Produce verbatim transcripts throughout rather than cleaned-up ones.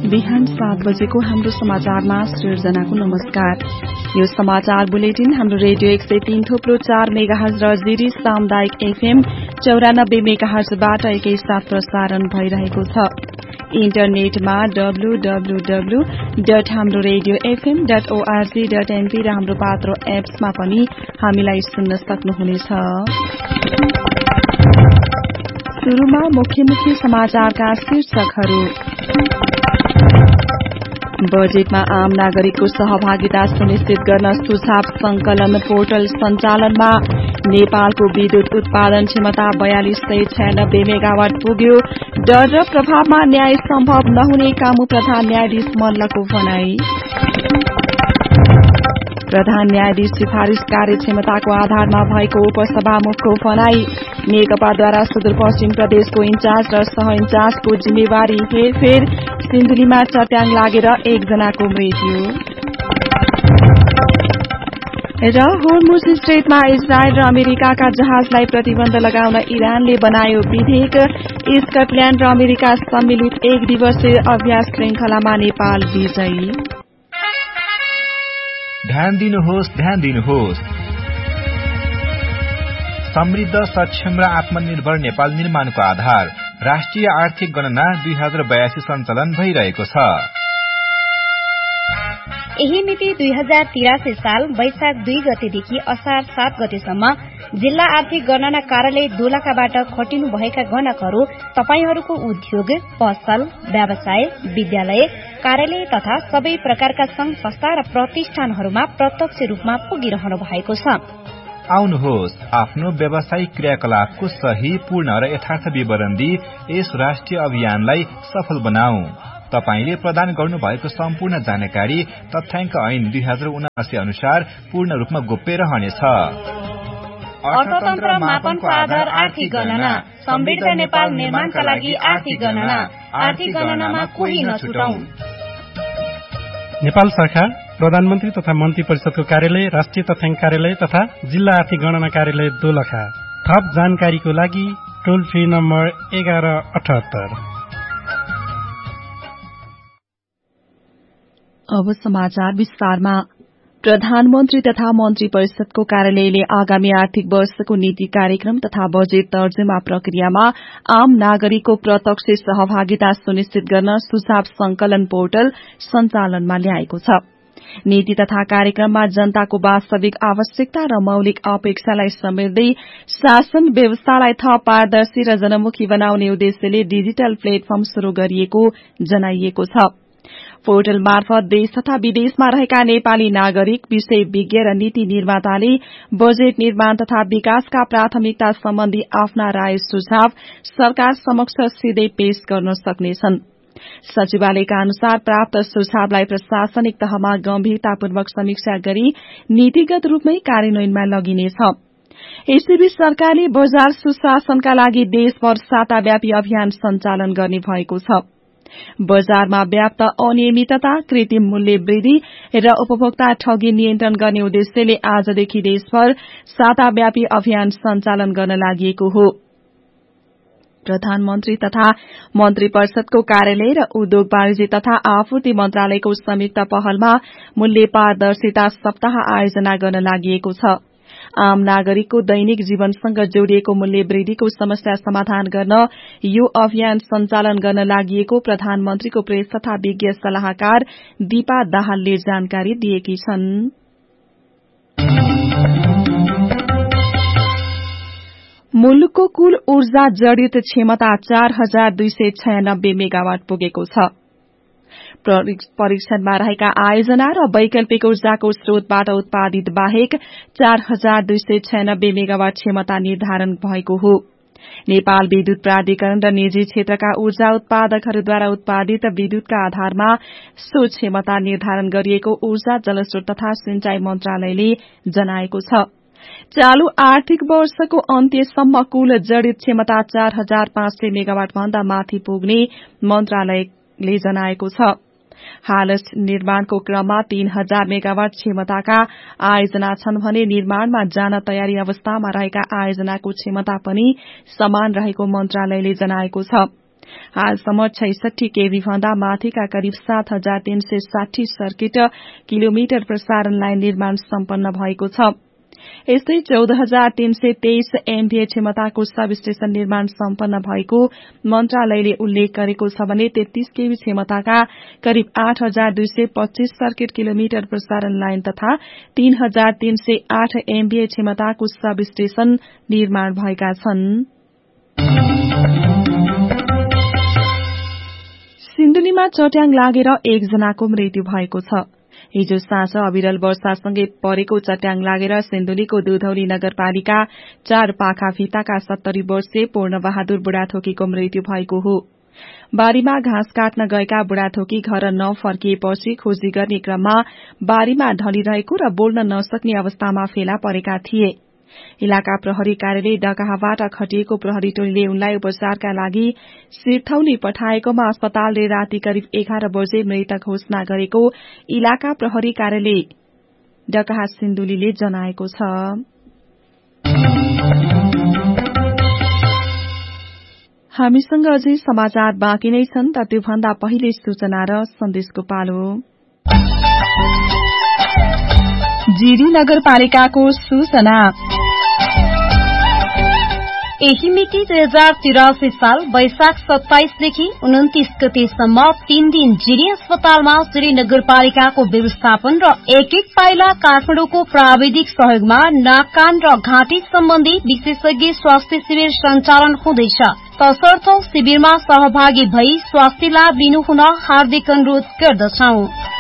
बिहान सात बजेको हाम्रो समाचारमा सृजनाको नमस्कार। यो समाचार बुलेटिन हाम्रो रेडियो एक सय तीन थोप्लो चार मेगाहर्ज र जिरी सामुदायिक एफएम चौरानब्बे मेगाहर्जबाट एकैसाथ प्रसारण भइरहेको छ। इन्टरनेटमा डब्लु डब्लु डब्लु डट हाम्रो radio FM dot ORG dot NP र हाम्रो पात्रो एप्समा पनि हामीलाई सुन्न सक्नुहुनेछ। सुरुमा मुख्य मुख्य समाचारका शीर्षकहरू। बजेटमा आम नागरिकको सहभागिता सुनिश्चित गर्न सुझाव संकलन पोर्टल सञ्चालनमा। नेपालको विद्युत उत्पादन क्षमता बयालिस सय छयानब्बे मेगावाट पुग्यो। डर र प्रभावमा न्याय सम्भव नहुने कामु प्रधान न्यायाधीश मल्लको भनाई। प्रधान न्यायाधीश सिफारिश कार्यक्षमताको आधारमा भएको उपसभामुखको भनाई। नेकपाद्वारा सुदूरपश्चिम प्रदेशको इन्चार्ज र सह इन्चार्जको जिम्मेवारी हेरफेर। सिन्धुलीमा चट्याङ लागेर एकजनाको मृत्यु। र होर्मुज स्ट्रेटमा इजरायल र अमेरिकाका जहाजलाई प्रतिबन्ध लगाउन इरानले बनायो विधेयक। स्कटल्याण्ड र अमेरिका सम्मिलित एक दिवसीय अभ्यास श्रृंखलामा नेपाल विजयी। ध्यान दिनुहोस्, ध्यान दिनुहोस्। समृद्ध, सक्षम र आत्मनिर्भर नेपाल निर्माणको आधार राष्ट्रिय आर्थिक गणना दुई हजार बयासी सञ्चालन भइरहेको छ। यही मिति दुई हजार तिरासी साल वैशाख दुई गतेदेखि असार सात गतेसम्म जिल्ला आर्थिक गणना कार्यालय दोलखाबाट खटिनु भएका गणकहरू तपाईहरूको उद्योग, पसल, व्यवसाय, विद्यालय, कार्यालय तथा सबै प्रकारका संघ संस्था र प्रतिष्ठानहरूमा प्रत्यक्ष रूपमा पुगिरहनु भएको छ। आउनुहोस्, आफ्नो व्यावसायिक क्रियाकलापको सही, पूर्ण र यथार्थ विवरण दिई यस राष्ट्रिय अभियानलाई सफल बनाऊ। तपाईले प्रदान गर्नुभएको सम्पूर्ण जानकारी तथ्याङ्क ऐन दुई हजार उनासी अनुसार पूर्ण रूपमा गोप्य रहनेछ। अर्थतन्त्र मापनको आधार आर्थिक गणना, समृद्ध नेपाल निर्माणका लागि आर्थिक गणना, आर्थिक गणनामा कोही नछुटाऊ। नेपाल सरकार, प्रधानमन्त्री तथा मन्त्री परिषदको कार्यालय, राष्ट्रिय तथ्याङ्क कार्यालय तथा जिल्ला आर्थिक गणना कार्यालय दोलखा। थप जानकारीको लागि टोल फ्री नम्बर एघार अठहत्तर। अब समाचार विस्तारमा। प्रधानमन्त्री तथा मन्त्री परिषदको कार्यालयले आगामी आर्थिक वर्षको नीति कार्यक्रम तथा बजेट तर्जुमा प्रक्रियामा आम नागरिकको प्रत्यक्ष सहभागिता सुनिश्चित गर्न सुझाव संकलन पोर्टल सञ्चालनमा ल्याएको छ। नीति तथा कार्यक्रममा जनताको वास्तविक आवश्यकता र मौलिक अपेक्षालाई समेट्दै शासन व्यवस्थालाई थप पारदर्शी र जनमुखी बनाउने उद्देश्यले डिजिटल प्लेटफर्म शुरू गरिएको जनाइएको छ। पोर्टल मार्फत देश तथा विदेशमा रहेका नेपाली नागरिक, विषय विज्ञ र नीति निर्माताले बजेट निर्माण तथा विकासका प्राथमिकता सम्बन्धी आफ्ना राय सुझाव सरकार समक्ष सीधै पेश गर्न सक्नेछन्। सचिवालयका अनुसार प्राप्त सुझावलाई प्रशासनिक तहमा गम्भीरतापूर्वक समीक्षा गरी नीतिगत रूपमै कार्यान्वयनमा लगिनेछ। यसैबीच सरकारले बजार सुशासनका लागि देशभर साताव्यापी अभियान सञ्चालन गर्ने भएको छ। बजारमा व्याप्त अनियमितता, कृत्रिम मूल्य वृद्धि र उपभोक्ता ठगी नियन्त्रण गर्ने उद्देश्यले आजदेखि देशभर साताव्यापी अभियान सञ्चालन गर्न लागि हो। प्रधानमन्त्री तथा मन्त्री परिषदको कार्यालय र उद्योग वाणिज्य तथा आपूर्ति मन्त्रालयको संयुक्त पहलमा मूल्य पारदर्शिता सप्ताह आयोजना गर्न लागि छ। आम नागरिकको दैनिक जीवनसँग जोडिएको मूल्य वृद्धिको समस्या समाधान गर्न यो अभियान सञ्चालन गर्न लागि प्रधानमन्त्रीको प्रेस तथा विज्ञ सल्लाहकार दीपा दाहालले जानकारी दिएकी छन्। मुलुकको कुल ऊर्जा जडित क्षमता चार हजार दुई सय छयानब्बे मेगावाट पुगेको छ। परीक्षणमा रहेका आयोजना र वैकल्पिक ऊर्जाको स्रोतबाट उत्पादित बाहेक चार हजार दुई सय छयानब्बे मेगावाट क्षमता निर्धारण भएको हो। नेपाल विद्युत प्राधिकरण र निजी क्षेत्रका ऊर्जा उत्पादकहरूद्वारा उत्पादित विद्युतका आधारमा सो क्षमता निर्धारण गरिएको ऊर्जा, जलस्रोत तथा सिंचाई मन्त्रालयले जनाएको छ। चालू आर्थिक वर्षको अन्त्यसम्म कुल जडित क्षमता चार हजार पाँच सय मेगावाट भन्दा माथि पुग्ने मन्त्रालयले जनाएको छ। हाल निर्माणको क्रममा तीन हजार मेगावाट क्षमताका आयोजना छन् भने निर्माणमा जान तयारी अवस्थामा रहेका आयोजनाको क्षमता पनि समान रहेको मन्त्रालयले जनाएको छ। हालसम्म छैसठी केभी भन्दा माथिका करिब सात हजार तीन सय साठी सर्किट किलोमिटर प्रसारण लाइन निर्माण सम्पन्न भएको छ। यस्तै चौध हजार तीन सय तेइस एमभीए क्षमताको सब स्टेशन निर्माण सम्पन्न भएको मन्त्रालयले उल्लेख गरेको छ भने तेत्तीस केभी क्षमताका करिब आठ हजार दुई सय पच्चीस सर्किट किलोमिटर प्रसारण लाइन तथा तीन हजार तीन सय आठ एमभीए क्षमताको सब स्टेशन निर्माण भएका छन्। सिन्धुलीमा चट्याङ लागेर एकजनाको मृत्यु भएको छ। हिजो साँझ अविरल वर्षासँगै परेको चट्याङ लागेर सिन्धुलीको दुधौली नगरपालिका चार पाखा भिताका सत्तरी वर्षीय पूर्ण बहादुर बुढाथोकीको मृत्यु भएको हो। बारीमा घाँस काट्न गएका बुढाथोकी घर नफर्किएपछि खोजी गर्ने क्रममा बारीमा ढलिरहेको र बोल्न नसक्ने अवस्थामा फेला परेका थिए। इलाका प्रहरी कार्यालय डकाहाबाट खटिएको प्रहरी टोलीले उनलाई उपचारका लागि सिरथौली पठाएकोमा अस्पतालले राति करिब एघार बजे मृतक घोषणा गरेको इलाका प्रहरी कार्यालय डकाहा सिन्धुलीले जनाएको छ। हामीसँग अझै समाचार बाँकी नै छन् त त्योभन्दा पहिले सूचना र सन्देशको पालो। जिरी नगरपालिकाको सूचना। यही मिति दुई हजार तिरासी साल वैशाख सत्ताइसदेखि उन्तिस गतेसम्म तीन दिन जिरी अस्पतालमा जिरी नगरपालिकाको व्यवस्थापन र एक एक पाइला काठमाडौँको प्राविधिक सहयोगमा नाक कान र घाँटी सम्बन्धी विशेषज्ञ स्वास्थ्य शिविर सञ्चालन हुँदैछ। तसर्थ शिविरमा सहभागी भई स्वास्थ्य लाभ लिनुहुन हार्दिक अनुरोध गर्दछौं।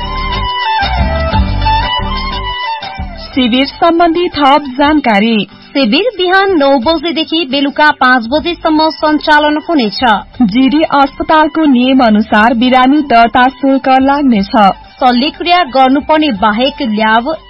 शिविर सम्बन्धी थप जानकारी। शिविर बिहान नौ बजेदेखि बेलुका पाँच बजेसम्म सञ्चालन हुनेछ। जिरी अस्पतालको नियम अनुसार बिरामी दर्ता शुल्क लाग्नेछ। शल्यक्रिया गर्नुपर्ने बाहेक ल्याब